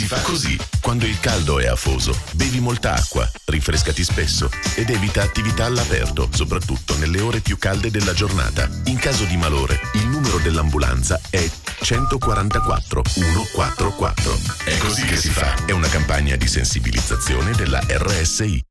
fa così. Quando il caldo è afoso, bevi molta acqua, rinfrescati spesso ed evita attività all'aperto, soprattutto nelle ore più calde della giornata. In caso di malore, il numero dell'ambulanza è 144 144. È così che si fa. È una campagna di sensibilizzazione della RSI.